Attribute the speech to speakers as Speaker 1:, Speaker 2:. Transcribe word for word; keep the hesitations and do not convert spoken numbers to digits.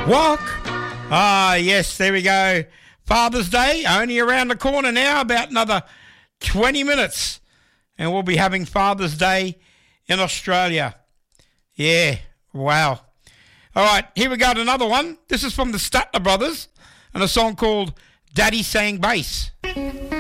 Speaker 1: Walk. Ah, yes, there we go. Father's Day, only around the corner now, about another twenty minutes. And we'll be having Father's Day in Australia. Yeah, wow. All right, here we got another one. This is from the Statler Brothers and a song called Daddy Sang Bass.